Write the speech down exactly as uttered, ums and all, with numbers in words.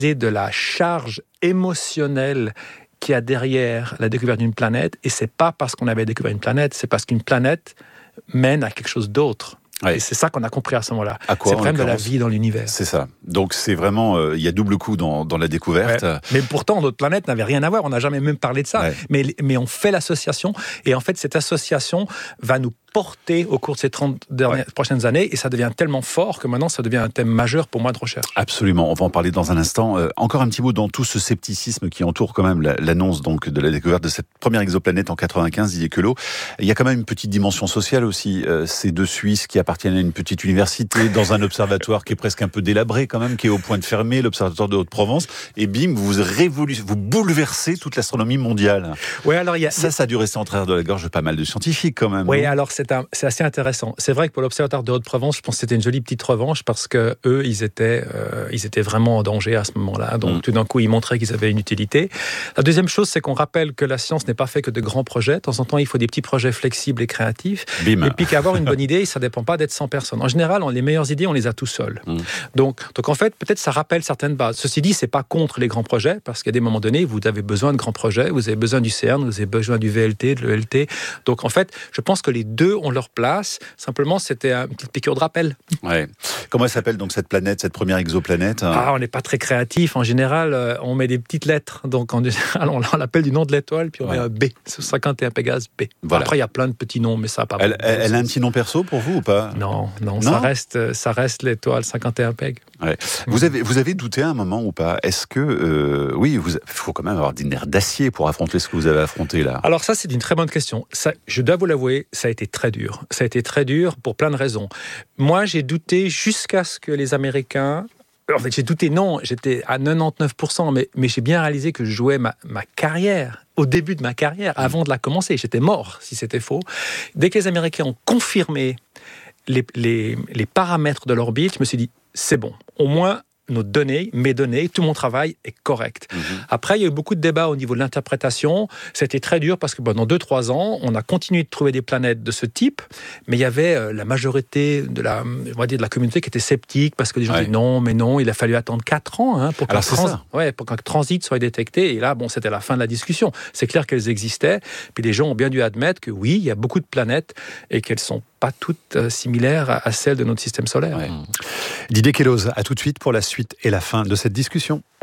de la charge émotionnelle qu'il y a derrière la découverte d'une planète. Et c'est pas parce qu'on avait découvert une planète, c'est parce qu'une planète mène à quelque chose d'autre. Ouais. Et c'est ça qu'on a compris à ce moment-là. À quoi, c'est le problème de la vie dans l'univers. C'est ça. Donc c'est vraiment, il euh, y a double coup dans, dans la découverte. Ouais. Mais pourtant, notre planète n'avait rien à voir. On n'a jamais même parlé de ça. Ouais. Mais, mais on fait l'association. Et en fait, cette association va nous porter au cours de ces trente dernières, ouais. prochaines années, et ça devient tellement fort que maintenant ça devient un thème majeur pour moi de recherche. Absolument, on va en parler dans un instant. Euh, encore un petit mot dans tout ce scepticisme qui entoure quand même la, l'annonce donc de la découverte de cette première exoplanète en quatre-vingt-quinze, Didier Queloz. Il y a quand même une petite dimension sociale aussi. Euh, ces deux Suisses qui appartiennent à une petite université, dans un observatoire qui est presque un peu délabré quand même, qui est au point de fermer, l'observatoire de Haute-Provence, et bim, vous révoluez, vous bouleversez toute l'astronomie mondiale. Ouais, alors il y a ça, ça a dû rester en travers de la gorge de pas mal de scientifiques quand même. Oui, alors c'est un, c'est assez intéressant. C'est vrai que pour l'observatoire de Haute-Provence, je pense que c'était une jolie petite revanche parce que eux, ils étaient, euh, ils étaient vraiment en danger à ce moment-là. Donc mmh. tout d'un coup, ils montraient qu'ils avaient une utilité. La deuxième chose, c'est qu'on rappelle que la science n'est pas faite que de grands projets. De temps en temps, il faut des petits projets flexibles et créatifs. Bim. Et puis qu'avoir une bonne idée, ça ne dépend pas d'être cent personnes. En général, on, les meilleures idées, on les a tout seuls. Mmh. Donc, donc en fait, peut-être ça rappelle certaines bases. Ceci dit, c'est pas contre les grands projets parce qu'à des moments donnés, vous avez besoin de grands projets, vous avez besoin du CERN, vous avez besoin du V L T, de l'E L T. Donc en fait, je pense que les deux ont leur place. Simplement, c'était une petite piqûre de rappel. Ouais. Comment elle s'appelle donc cette planète, cette première exoplanète? Ah, on n'est pas très créatif. En général, euh, on met des petites lettres. Donc en général, on, on l'appelle du nom de l'étoile, puis on ouais. met un B. C'est cinquante et un Pégase B. Voilà. Après, il y a plein de petits noms, mais ça n'a pas. Elle, elle, elle a un petit nom perso pour vous ou pas? Non, non, non, ça reste, ça reste l'étoile cinquante et un Pég. Ouais. Vous avez, vous avez douté à un moment ou pas? Est-ce que, euh, oui, il faut quand même avoir des nerfs d'acier pour affronter ce que vous avez affronté là. Alors ça, c'est une très bonne question. Ça, je dois vous l'avouer, ça a été très dur. Ça a été très dur pour plein de raisons. Moi, j'ai douté jusqu'à ce que les Américains... En fait, j'ai douté, non, j'étais à quatre-vingt-dix-neuf pour cent, mais, mais j'ai bien réalisé que je jouais ma, ma carrière, au début de ma carrière, avant de la commencer. J'étais mort, si c'était faux. Dès que les Américains ont confirmé les, les, les paramètres de l'orbite, je me suis dit, c'est bon, au moins... nos données, mes données, tout mon travail est correct. Mmh. Après, il y a eu beaucoup de débats au niveau de l'interprétation. C'était très dur parce que pendant deux trois ans, on a continué de trouver des planètes de ce type, mais il y avait euh, la majorité de la, on va dire, de la communauté qui était sceptique parce que les gens ouais. disaient non, mais non, il a fallu attendre quatre ans hein, pour, qu'un trans- ouais, pour qu'un transit soit détecté. Et là, bon, c'était la fin de la discussion. C'est clair qu'elles existaient, puis les gens ont bien dû admettre que oui, il y a beaucoup de planètes et qu'elles sont pas toutes euh, similaires à, à celles de notre système solaire. Ouais. Didier Queloz, à tout de suite pour la suite et la fin de cette discussion.